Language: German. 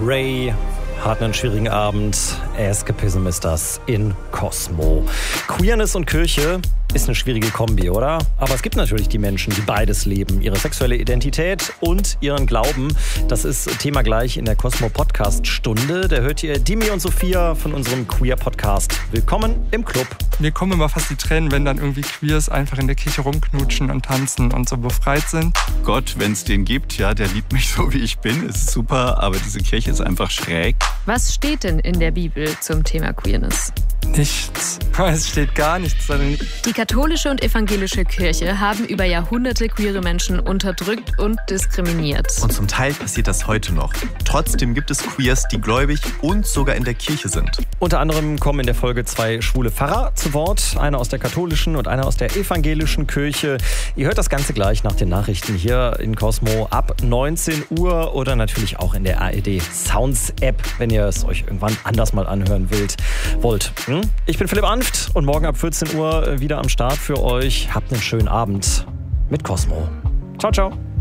Ray hatten einen schwierigen Abend. Escapism ist das in Cosmo. Queerness und Kirche ist eine schwierige Kombi, oder? Aber es gibt natürlich die Menschen, die beides leben. Ihre sexuelle Identität und ihren Glauben. Das ist Thema gleich in der Cosmo-Podcast-Stunde. Da hört ihr Dimi und Sophia von unserem Queer-Podcast. Willkommen im Club. Mir kommen immer fast die Tränen, wenn dann irgendwie Queers einfach in der Kirche rumknutschen und tanzen und so befreit sind. Gott, wenn es den gibt, ja, der liebt mich so, wie ich bin. Es ist super, aber diese Kirche ist einfach schräg. Was steht denn in der Bibel zum Thema Queerness? Nichts. Es steht gar nichts darin. Die katholische und evangelische Kirche haben über Jahrhunderte queere Menschen unterdrückt und diskriminiert. Und zum Teil passiert das heute noch. Trotzdem gibt es Queers, die gläubig und sogar in der Kirche sind. Unter anderem kommen in der Folge 2 schwule Pfarrer zu Wort. Einer aus der katholischen und einer aus der evangelischen Kirche. Ihr hört das Ganze gleich nach den Nachrichten hier in Cosmo ab 19 Uhr oder natürlich auch in der ARD Sounds App, wenn ihr es euch irgendwann anders mal anhören wollt. Ich bin Philipp Anft und morgen ab 14 Uhr wieder am Start für euch. Habt einen schönen Abend mit Cosmo. Ciao, ciao.